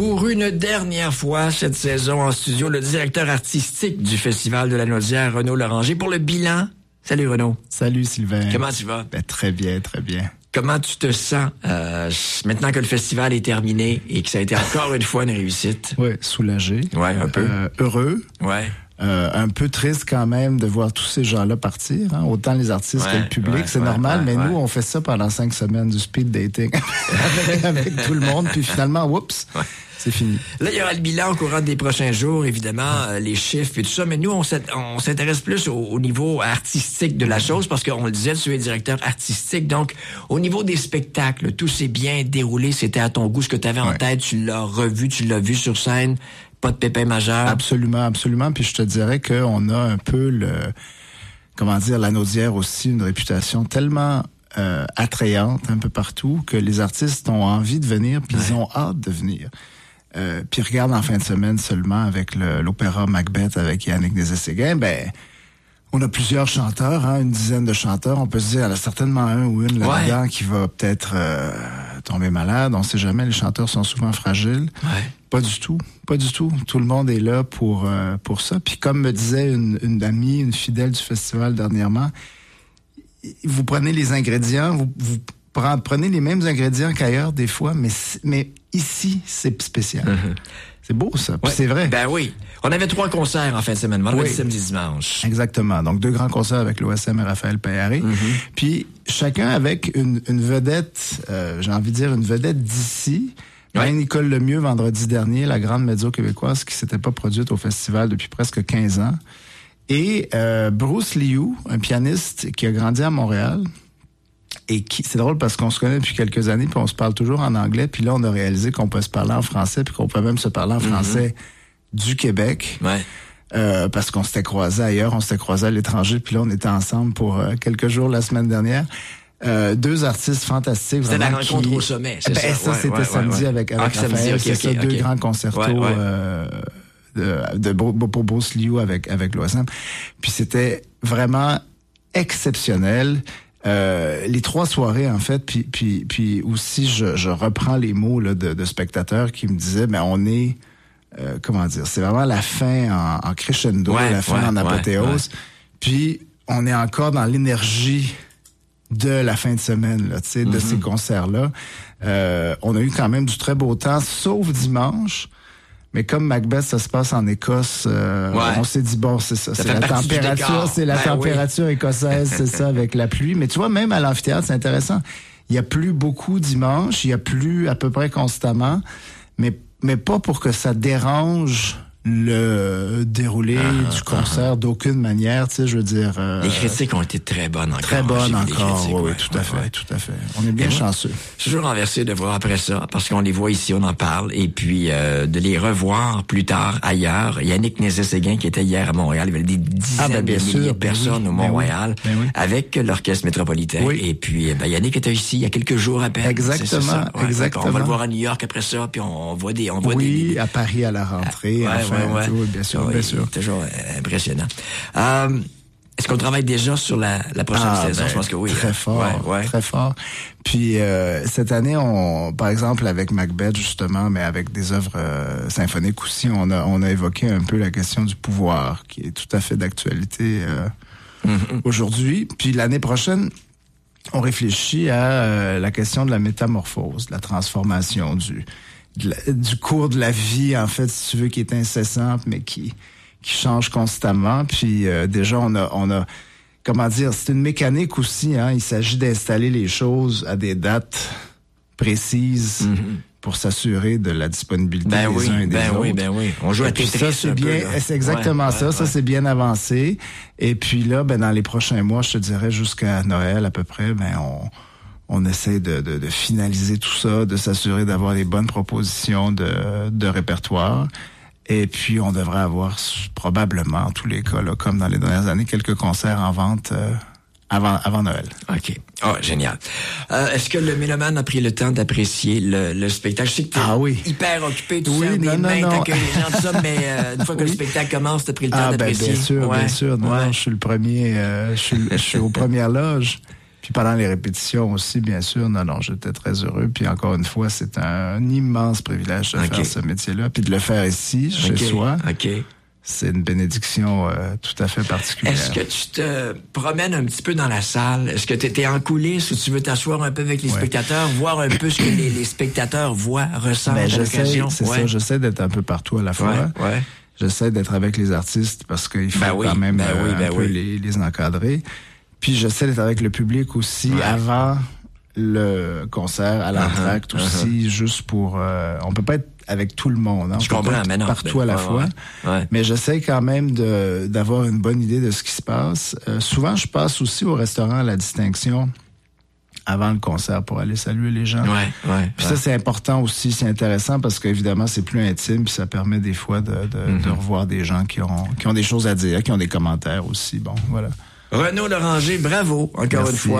Pour une dernière fois cette saison en studio, le directeur artistique du Festival de la Naudière, Renaud Loranger, pour le bilan. Salut Renaud. Salut Sylvain. Comment tu vas? Ben, très bien, très bien. Comment tu te sens maintenant que le festival est terminé et que ça a été encore une fois une réussite? Oui, soulagé. Ouais, un peu. Heureux. Ouais. Un peu triste quand même de voir tous ces gens-là partir, hein? Autant les artistes que le public, c'est normal, mais nous, on fait ça pendant 5 semaines, du speed dating avec tout le monde, puis finalement, oups, c'est fini. Là, il y aura le bilan au courant des prochains jours, évidemment, les chiffres et tout ça, mais nous, on s'intéresse plus au niveau artistique de la chose, parce qu'on le disait, tu es directeur artistique, donc au niveau des spectacles, tout s'est bien déroulé, c'était à ton goût, ce que tu avais en tête, tu l'as revu, tu l'as vu sur scène. Pas de pépin majeur. Absolument, absolument. Puis je te dirais qu'on a un peu la Naudière aussi, une réputation tellement attrayante un peu partout que les artistes ont envie de venir, puis ils ont hâte de venir. Puis regarde en fin de semaine seulement avec l'opéra Macbeth avec Yannick Nézet-Séguin, on a plusieurs chanteurs, hein, une dizaine de chanteurs. On peut se dire, il y en a certainement un ou une là-dedans qui va peut-être tomber malade. On sait jamais, les chanteurs sont souvent fragiles. Ouais. Pas du tout, pas du tout. Tout le monde est là pour ça. Puis comme me disait une amie, une fidèle du festival dernièrement, vous prenez les ingrédients, vous prenez les mêmes ingrédients qu'ailleurs des fois, mais ici, c'est spécial. Mm-hmm. C'est beau, ça. Puis c'est vrai. Ben oui. On avait 3 concerts en fin de semaine, vendredi, samedi, dimanche. Exactement. Donc, 2 grands concerts avec l'OSM et Raphaël Paillaré. Mm-hmm. Puis, chacun avec une vedette, j'ai envie de dire une vedette d'ici. Nicole Lemieux, vendredi dernier, la grande médio québécoise qui s'était pas produite au festival depuis presque 15 ans. Et Bruce Liu, un pianiste qui a grandi à Montréal. Et c'est drôle parce qu'on se connaît depuis quelques années, puis on se parle toujours en anglais, puis là, on a réalisé qu'on peut se parler en français, puis qu'on peut même se parler en français du Québec. Ouais. Parce qu'on s'était croisés ailleurs, on s'était croisés à l'étranger, puis là, on était ensemble pour quelques jours la semaine dernière. 2 artistes fantastiques. C'était la rencontre au sommet, c'est ça? Ça, c'était samedi avec Raphaël. C'est ça, 2 grands concertos pour Bruce Liu avec l'OSM. Puis c'était vraiment exceptionnel. Les 3 soirées, en fait, puis aussi, je reprends les mots là, de spectateurs qui me disaient, on est, c'est vraiment la fin en crescendo, la fin en apothéose. Puis, on est encore dans l'énergie de la fin de semaine, là, de ces concerts-là. On a eu quand même du très beau temps, sauf dimanche. Mais comme Macbeth, ça se passe en Écosse, on s'est dit, c'est ça. C'est la température écossaise, c'est ça, avec la pluie. Mais tu vois, même à l'amphithéâtre, c'est intéressant. Il y a plu beaucoup dimanche, il y a plu à peu près constamment, mais pas pour que ça dérange le déroulé du concert d'aucune manière, tu sais, je veux dire... les critiques ont été très bonnes encore. Très bonnes encore, oui, tout à fait. On est bien chanceux. Je suis toujours renversé de voir après ça, parce qu'on les voit ici, on en parle, et puis de les revoir plus tard ailleurs. Yannick Nézet-Séguin qui était hier à Montréal, il y avait des dizaines de milliers de personnes au Mont-Royal, avec l'Orchestre métropolitain, et puis Yannick était ici il y a quelques jours à peine. Exactement. On va le voir à New York après ça, puis on voit des... à Paris à la rentrée, oui, bien sûr. Toujours impressionnant. Est-ce qu'on travaille déjà sur la prochaine saison? Je pense que oui. Très fort, très fort. Puis cette année, par exemple, avec Macbeth justement, mais avec des œuvres symphoniques aussi, on a évoqué un peu la question du pouvoir, qui est tout à fait d'actualité aujourd'hui. Puis l'année prochaine, on réfléchit à la question de la métamorphose, de la transformation, du cours de la vie, en fait, si tu veux, qui est incessant, mais qui change constamment. Puis déjà, on a c'est une mécanique aussi, hein. Il s'agit d'installer les choses à des dates précises pour s'assurer de la disponibilité des uns et des autres. Ben oui. On joue à Tetris. Ça, c'est bien, c'est exactement ça. Ça, c'est bien avancé. Et puis là, dans les prochains mois, je te dirais jusqu'à Noël à peu près, on essaie de finaliser tout ça, de s'assurer d'avoir les bonnes propositions de répertoire. Et puis, on devrait avoir probablement, en tous les cas, là, comme dans les dernières années, quelques concerts en vente avant Noël. OK. Oh, génial. Est-ce que le mélomane a pris le temps d'apprécier le spectacle? Je sais que t'es hyper occupé, tout ça, des mains, t'accueilles les gens, tout ça, mais une fois que le spectacle commence, t'as pris le temps d'apprécier. Bien sûr. Non, je suis le premier, je suis aux premières loges. Puis Puis pendant les répétitions aussi, bien sûr, non, j'étais très heureux. Puis encore une fois, c'est un immense privilège de faire ce métier-là. Puis de le faire ici, chez soi. C'est une bénédiction tout à fait particulière. Est-ce que tu te promènes un petit peu dans la salle? Est-ce que tu étais en coulisses ou tu veux t'asseoir un peu avec les spectateurs, voir un peu ce que les spectateurs voient, ressentent à l'occasion? C'est ça, j'essaie d'être un peu partout à la fois. J'essaie d'être avec les artistes parce qu'il faut quand même les encadrer. Puis j'essaie d'être avec le public aussi avant le concert, à l'entracte aussi, juste pour... on peut pas être avec tout le monde. Hein. Je comprends, mais non. Partout à la fois. Mais j'essaie quand même d'avoir une bonne idée de ce qui se passe. Souvent, je passe aussi au restaurant à la Distinction avant le concert pour aller saluer les gens. Puis ça, c'est important aussi, c'est intéressant parce qu'évidemment, c'est plus intime puis ça permet des fois de revoir des gens qui ont des choses à dire, qui ont des commentaires aussi. Bon, voilà. Renaud Loranger, bravo, encore une fois.